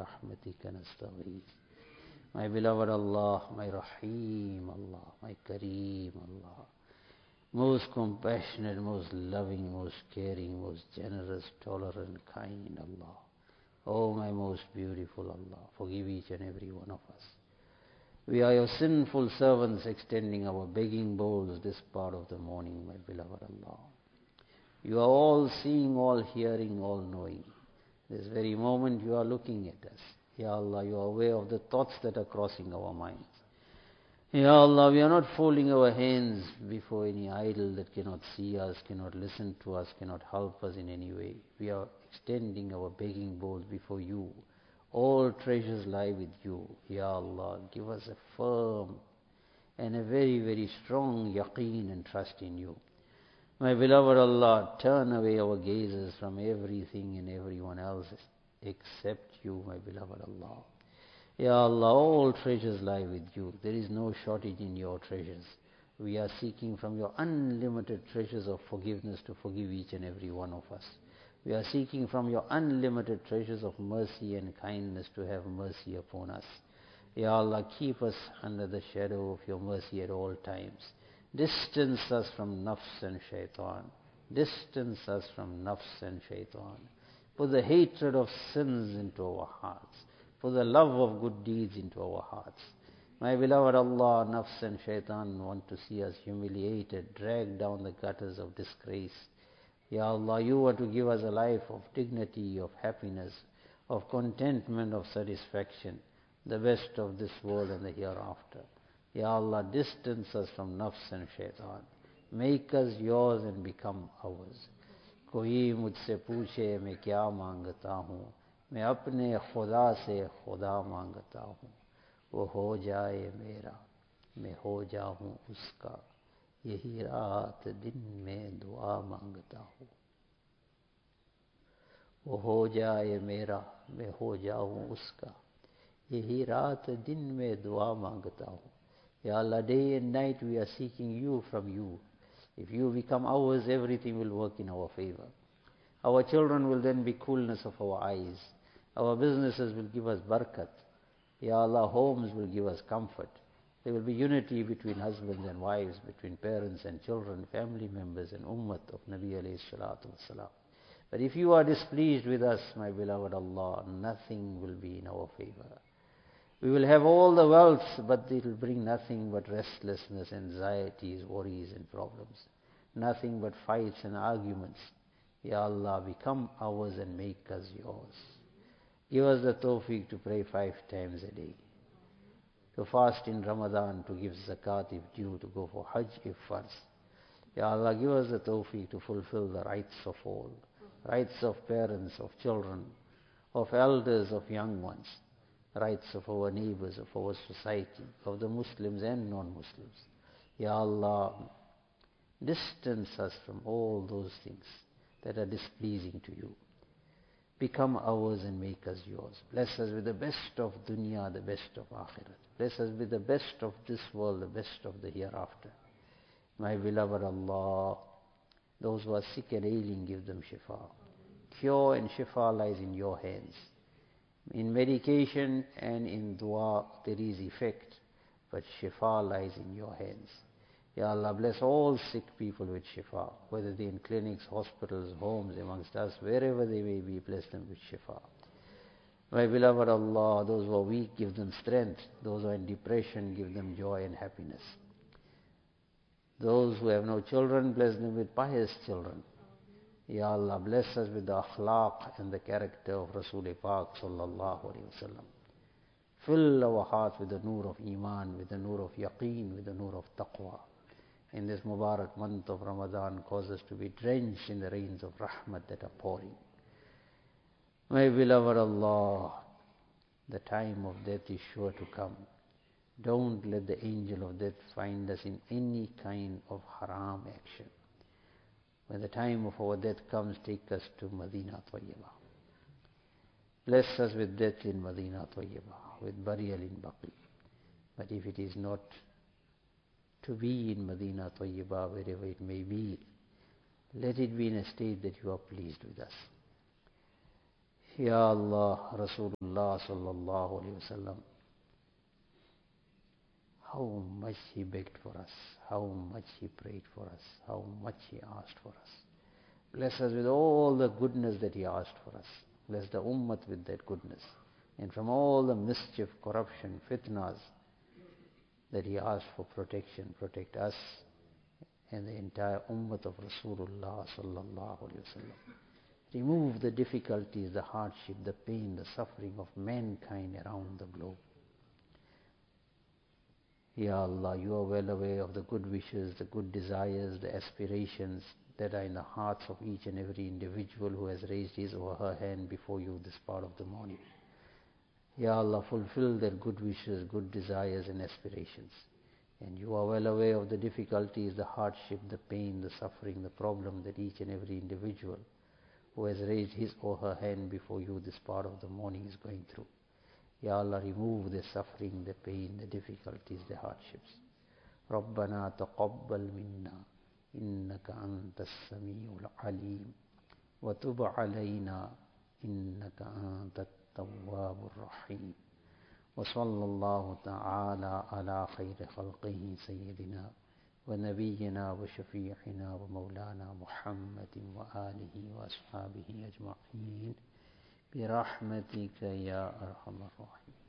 برحمتك نستغيث. My beloved Allah, my Rahim Allah, my Kareem Allah, most compassionate, most loving, most caring, most generous, tolerant, kind Allah. Oh, my most beautiful Allah, forgive each and every one of us. We are your sinful servants extending our begging bowls this part of the morning, my beloved Allah. You are all seeing, all hearing, all knowing. This very moment you are looking at us. Ya Allah, you are aware of the thoughts that are crossing our minds. Ya Allah, we are not folding our hands before any idol that cannot see us, cannot listen to us, cannot help us in any way. We are extending our begging bowls before you. All treasures lie with you. Ya Allah, give us a firm and a very, very strong yaqeen and trust in you. My beloved Allah, turn away our gazes from everything and everyone else except you, my beloved Allah. Ya Allah, all treasures lie with you. There is no shortage in your treasures. We are seeking from your unlimited treasures of forgiveness to forgive each and every one of us. We are seeking from your unlimited treasures of mercy and kindness to have mercy upon us. Ya Allah, keep us under the shadow of your mercy at all times. Distance us from nafs and shaitan. Distance us from nafs and shaitan. Put the hatred of sins into our hearts. Put the love of good deeds into our hearts. My beloved Allah, nafs and shaitan want to see us humiliated, dragged down the gutters of disgrace. Ya Allah, you want to give us a life of dignity, of happiness, of contentment, of satisfaction, the best of this world and the hereafter. Ya Allah, distance us from nafs and shaitan. Make us yours and become ours. कोई मुझसे पूछे मैं क्या मांगता हूँ, मैं अपने खुदा से खुदा मांगता हूँ. वो हो जाए मेरा, मैं हो जाऊँ उसका, यही रात दिन में दुआ मांगता हूँ. वो हो जाए मेरा, मैं हो जाऊँ उसका, यही रात दिन में दुआ मांगता हूँ. Ya Allah, day and night we are seeking you from you. If you become ours, everything will work in our favor. Our children will then be coolness of our eyes. Our businesses will give us barakat. Ya Allah, homes will give us comfort. There will be unity between husbands and wives, between parents and children, family members and ummat of Nabi alayhi salatu wasalam. But if you are displeased with us, my beloved Allah, nothing will be in our favor. We will have all the wealth, but it will bring nothing but restlessness, anxieties, worries and problems. Nothing but fights and arguments. Ya Allah, become ours and make us yours. Give us the tawfiq to pray 5 times a day, to fast in Ramadan, to give zakat if due, to go for hajj if farz. Ya Allah, give us the tawfiq to fulfill the rights of all, rights of parents, of children, of elders, of young ones, rights of our neighbors, of our society, of the Muslims and non-Muslims. Ya Allah, distance us from all those things that are displeasing to you. Become ours and make us yours. Bless us with the best of dunya, the best of akhirat. Bless us with the best of this world, the best of the hereafter. My beloved Allah, those who are sick and ailing, give them shifa. Cure and shifa lies in your hands. In medication and in dua there is effect, but shifa lies in your hands. Ya Allah, bless all sick people with shifa, whether they in clinics, hospitals, homes, amongst us, wherever they may be, bless them with shifa. My beloved Allah, those who are weak, give them strength. Those who are in depression, give them joy and happiness. Those who have no children, bless them with pious children. Ya Allah, bless us with the akhlaq and the character of Rasul Pak sallallahu alayhi wa sallam. Fill our hearts with the nur of iman, with the nur of yaqeen, with the nur of taqwa. In this Mubarak month of Ramadan, cause us to be drenched in the rains of rahmat that are pouring. My beloved Allah, the time of death is sure to come. Don't let the angel of death find us in any kind of haram action. When the time of our death comes, take us to Madinah Tayyibah. Bless us with death in Madinah Tayyibah, with burial in Baqi. But if it is not to be in Madinah Tayyibah, wherever it may be, let it be in a state that you are pleased with us. Ya Allah, Rasulullah sallallahu alayhi wasallam, how much he begged for us, how much he prayed for us, how much he asked for us. Bless us with all the goodness that he asked for us. Bless the ummah with that goodness. And from all the mischief, corruption, fitnas that he asked for protection, protect us and the entire ummah of Rasulullah sallallahu alayhi wasallam. Remove the difficulties, the hardship, the pain, the suffering of mankind around the globe. Ya Allah, you are well aware of the good wishes, the good desires, the aspirations that are in the hearts of each and every individual who has raised his or her hand before you this part of the morning. Ya Allah, fulfill their good wishes, good desires and aspirations. And you are well aware of the difficulties, the hardship, the pain, the suffering, the problem that each and every individual who has raised his or her hand before you this part of the morning is going through. Ya Allah, remove the suffering, the pain, the difficulties, the hardships. ربنا تقبل منا إنك أنت السميع العليم وتب علينا إنك أنت التواب الرحيم وصلى الله تعالى على خير خلقه سيدنا ونبينا وشفيعنا ومولانا محمد وآله وأصحابه أجمعين برحمتك يا أرحم الراحمين.